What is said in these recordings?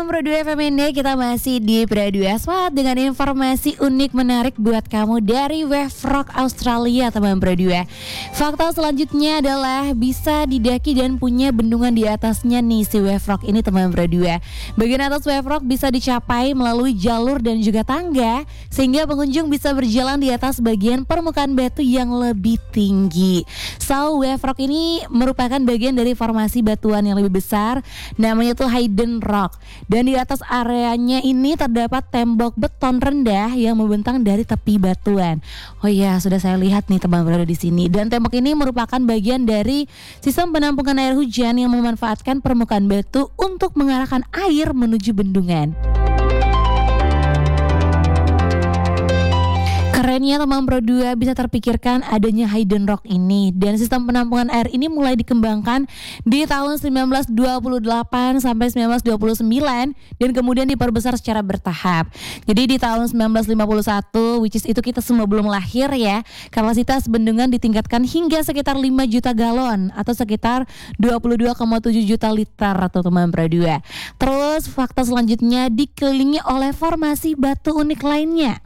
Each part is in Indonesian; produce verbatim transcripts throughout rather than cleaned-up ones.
teman Pro dua F M ini kita masih di Pro dua Smart dengan informasi unik menarik buat kamu dari Wave Rock Australia teman Pro dua. Fakta selanjutnya adalah bisa didaki dan punya bendungan di atasnya nih si Wave Rock ini teman Pro dua. Bagian atas Wave Rock bisa dicapai melalui jalur dan juga tangga sehingga pengunjung bisa berjalan di atas bagian permukaan batu yang lebih tinggi. So Wave Rock ini merupakan bagian dari formasi batuan yang lebih besar, namanya tuh Hayden Rock. Dan di atas areanya ini terdapat tembok beton rendah yang membentang dari tepi batuan. Oh iya, sudah saya lihat nih teman berada di sini. Dan tembok ini merupakan bagian dari sistem penampungan air hujan yang memanfaatkan permukaan batu untuk mengarahkan air menuju bendungan. Kerennya teman Pro dua bisa terpikirkan adanya Hayden Rock ini, dan sistem penampungan air ini mulai dikembangkan di tahun seribu sembilan ratus dua puluh delapan sampai seribu sembilan ratus dua puluh sembilan dan kemudian diperbesar secara bertahap. Jadi di tahun seribu sembilan ratus lima puluh satu, which is itu kita semua belum lahir ya, kapasitas bendungan ditingkatkan hingga sekitar lima juta galon atau sekitar dua puluh dua koma tujuh juta liter atau teman Pro dua. Terus fakta selanjutnya dikelilingi oleh formasi batu unik lainnya.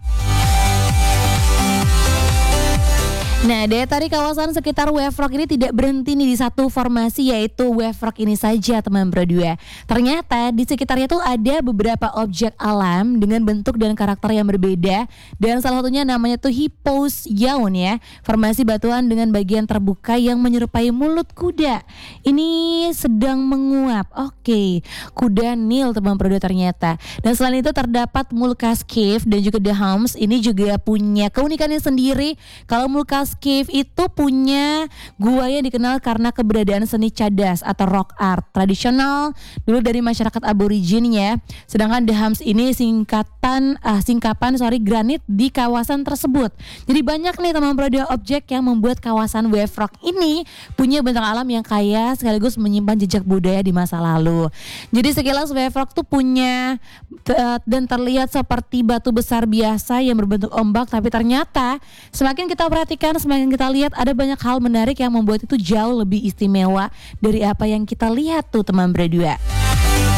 Nah, daya tarik kawasan sekitar Wave Rock ini tidak berhenti nih di satu formasi, yaitu Wave Rock ini saja teman Pro dua. Ternyata di sekitarnya tuh ada beberapa objek alam dengan bentuk dan karakter yang berbeda, dan salah satunya namanya tuh Hippos Yaun ya, formasi batuan dengan bagian terbuka yang menyerupai mulut kuda. Ini sedang menguap. Oke, kuda Nil teman Pro dua ternyata. Dan selain itu terdapat Mulkas Cave dan juga The Hums ini juga punya keunikannya sendiri. Kalau Mulkas Cave itu punya gua yang dikenal karena keberadaan seni cadas atau rock art tradisional dulu dari masyarakat aborigin ya. Sedangkan The Hums ini singkatan uh, singkapan sorry granit di kawasan tersebut. Jadi banyak nih teman Pro dua objek yang membuat kawasan Wave Rock ini punya bentang alam yang kaya sekaligus menyimpan jejak budaya di masa lalu. Jadi sekilas Wave Rock tuh punya uh, dan terlihat seperti batu besar biasa yang berbentuk ombak, tapi ternyata semakin kita perhatikan, semakin kita lihat ada banyak hal menarik yang membuat itu jauh lebih istimewa dari apa yang kita lihat tuh teman Pro dua.